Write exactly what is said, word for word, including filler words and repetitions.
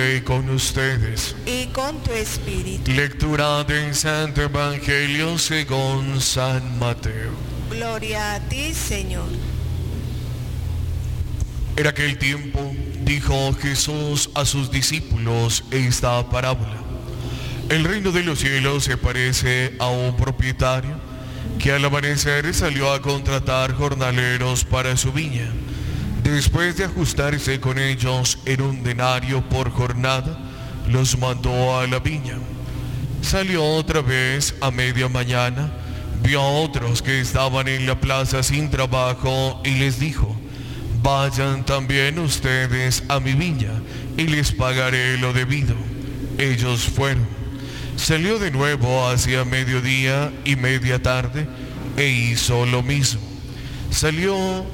y con ustedes. Y con tu espíritu. Lectura del Santo Evangelio según San Mateo. Gloria a ti, Señor. En aquel tiempo dijo Jesús a sus discípulos esta parábola. El reino de los cielos se parece a un propietario que al amanecer salió a contratar jornaleros para su viña. Después de ajustarse con ellos en un denario por jornada, los mandó a la viña. Salió otra vez a media mañana, vio a otros que estaban en la plaza sin trabajo y les dijo: vayan también ustedes a mi viña y les pagaré lo debido. Ellos fueron. Salió de nuevo hacia mediodía y media tarde e hizo lo mismo. Salió